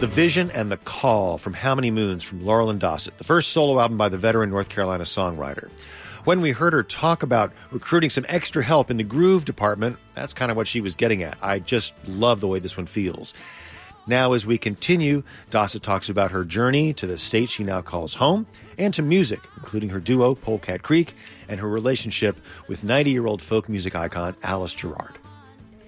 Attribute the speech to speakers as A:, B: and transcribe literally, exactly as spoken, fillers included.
A: The Vision and the Call from How Many Moons from Laurel and Dossett, the first solo album by the veteran North Carolina songwriter. When we heard her talk about recruiting some extra help in the groove department, that's kind of what she was getting at. I just love the way this one feels. Now, as we continue, Dossett talks about her journey to the state she now calls home and to music, including her duo, Polecat Creek, and her relationship with ninety-year-old folk music icon Alice Gerrard.